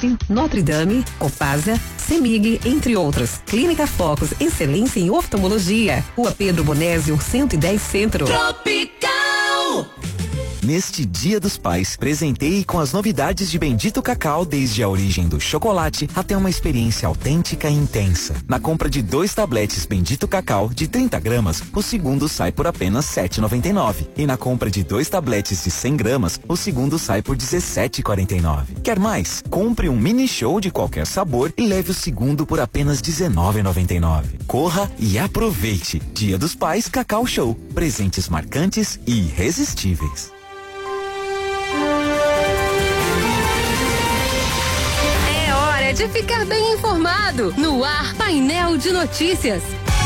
Unisque, Notre Dame, Copasa, Semig, entre outros. Clínica Focus, excelência em oftalmologia. Rua Pedro Bonésio, 110 Centro. Tropical! Neste Dia dos Pais, presenteie com as novidades de Bendito Cacau, desde a origem do chocolate até uma experiência autêntica e intensa. Na compra de 2 tabletes Bendito Cacau de 30 gramas, o segundo sai por apenas R$ 7,99. E na compra de 2 tabletes de 100 gramas, o segundo sai por R$ 17,49. Quer mais? Compre um mini show de qualquer sabor e leve o segundo por apenas R$ 19,99. Corra e aproveite. Dia dos Pais Cacau Show. Presentes marcantes e irresistíveis. De ficar bem informado. No ar, Painel de Notícias.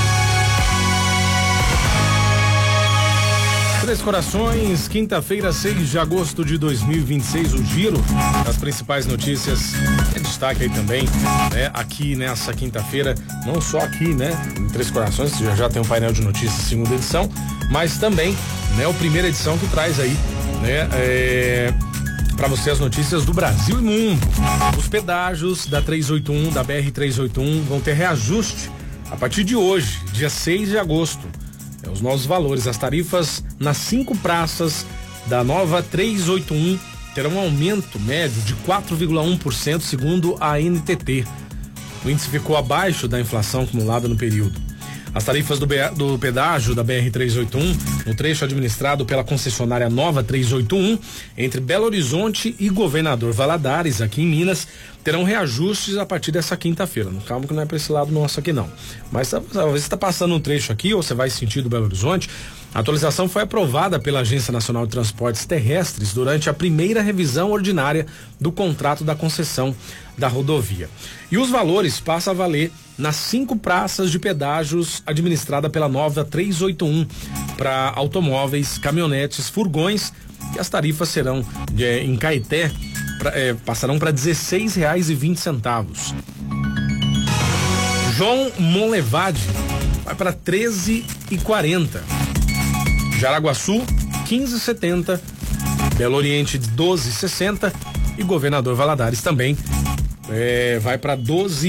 Três Corações, quinta-feira, 6 de agosto de 2026, o giro das principais notícias. É destaque aí também, né? Aqui nessa quinta-feira, não só aqui, né? Em Três Corações, já tem um painel de notícias, segunda edição, mas também, né? A primeira edição que traz aí, né? Para você as notícias do Brasil e mundo. Os pedágios da 381, da BR-381 vão ter reajuste a partir de hoje, dia 6 de agosto. Os novos valores, as tarifas nas 5 praças da nova 381 terão um aumento médio de 4,1%, segundo a ANTT. O índice ficou abaixo da inflação acumulada no período. As tarifas do pedágio da BR-381, no trecho administrado pela concessionária Nova 381, entre Belo Horizonte e Governador Valadares, aqui em Minas, terão reajustes a partir dessa quinta-feira. Calma que não é para esse lado nosso aqui não. Mas talvez você está passando um trecho aqui, ou você vai sentido Belo Horizonte. A atualização foi aprovada pela Agência Nacional de Transportes Terrestres durante a primeira revisão ordinária do contrato da concessão da rodovia. E os valores passam a valer nas 5 praças de pedágios administrada pela Nova 381 para automóveis, caminhonetes, furgões, e as tarifas serão em Caeté, passarão para R$ 16,20. João Monlevade vai para R$ 13,40. Jaraguaçu, 15,70, Belo Oriente, 12,60 e Governador Valadares também vai para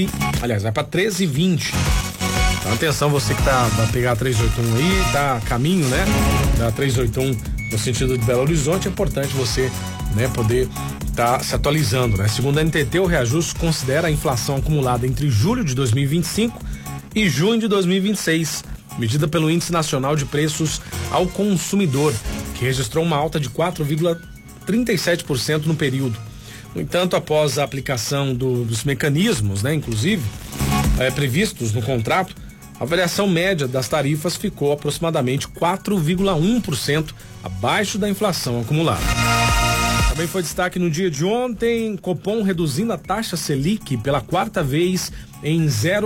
13,20. Então atenção, você que vai pegar a 381 aí, tá a caminho, né? Da 381 no sentido de Belo Horizonte, é importante você, né, poder tá se atualizando, né? Segundo a NTT, o reajuste considera a inflação acumulada entre julho de 2025 e junho de 2026. Medida pelo Índice Nacional de Preços ao Consumidor, que registrou uma alta de 4,37% no período. No entanto, após a aplicação dos mecanismos, né, inclusive, previstos no contrato, a variação média das tarifas ficou aproximadamente 4,1% abaixo da inflação acumulada. Também foi destaque no dia de ontem, Copom reduzindo a taxa Selic pela 4ª vez em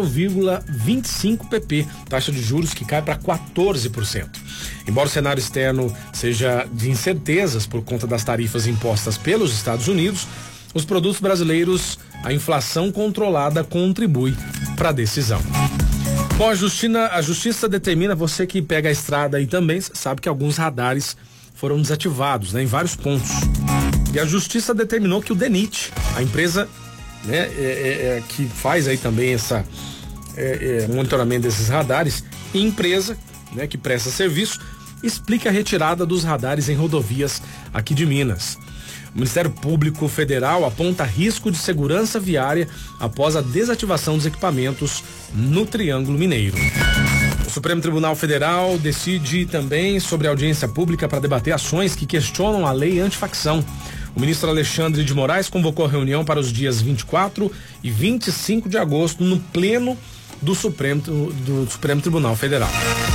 0,25 pp, taxa de juros que cai para 14%. Embora o cenário externo seja de incertezas por conta das tarifas impostas pelos Estados Unidos, os produtos brasileiros, a inflação controlada contribui para a decisão. Bom, a justiça determina, você que pega a estrada aí também, sabe que alguns radares foram desativados, né, em vários pontos. E a justiça determinou que o DENIT, a empresa, né, que faz aí também essa monitoramento desses radares, e empresa, né, que presta serviço, explica a retirada dos radares em rodovias aqui de Minas. O Ministério Público Federal aponta risco de segurança viária após a desativação dos equipamentos no Triângulo Mineiro. O Supremo Tribunal Federal decide também sobre a audiência pública para debater ações que questionam a lei antifacção. O ministro Alexandre de Moraes convocou a reunião para os dias 24 e 25 de agosto no Pleno do Supremo Tribunal Federal.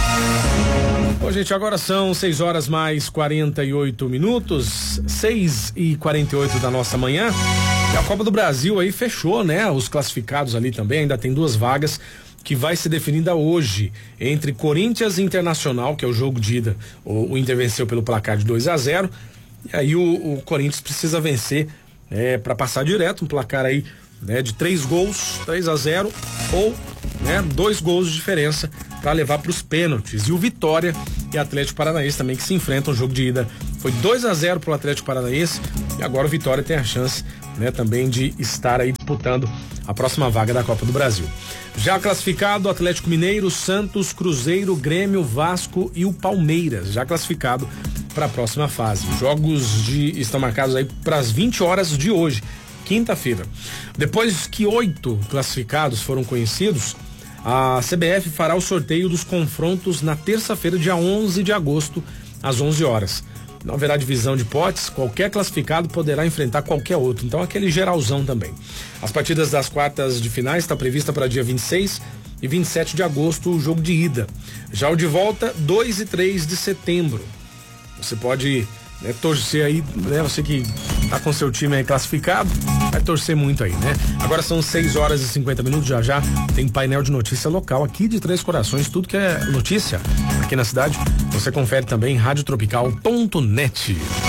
Bom, gente, agora são 6h mais 48 minutos, 6h48 da nossa manhã. E a Copa do Brasil aí fechou, né? Os classificados ali também, ainda tem 2 vagas que vai ser definida hoje entre Corinthians e Internacional, que é o jogo de ida. O Inter venceu pelo placar de 2-0. E aí o Corinthians precisa vencer para passar direto, um placar aí, né, de 3 gols, 3-0, ou, né, 2 gols de diferença para levar para os pênaltis. E o Vitória e Atlético Paranaense também, que se enfrentam. O jogo de ida foi 2-0 pro Atlético Paranaense, E agora o Vitória tem a chance, né, também de estar aí disputando a próxima vaga da Copa do Brasil. Já classificado Atlético Mineiro, Santos, Cruzeiro, Grêmio, Vasco e o Palmeiras, já classificado para a próxima fase. Os jogos estão marcados aí para as 20 horas de hoje, quinta-feira. Depois que 8 classificados foram conhecidos, a CBF fará o sorteio dos confrontos na terça-feira, dia 11 de agosto, às 11 horas. Não haverá divisão de potes, qualquer classificado poderá enfrentar qualquer outro, então aquele geralzão também. As partidas das quartas de finais está prevista para dia 26 e 27 de agosto o jogo de ida. Já o de volta, 2 e 3 de setembro. Você pode, né, torcer aí, né, você que tá com seu time aí classificado, vai torcer muito aí, né? Agora são 6 horas e 50 minutos, já tem painel de notícia local aqui de Três Corações, tudo que é notícia aqui na cidade, você confere também em radiotropical.net.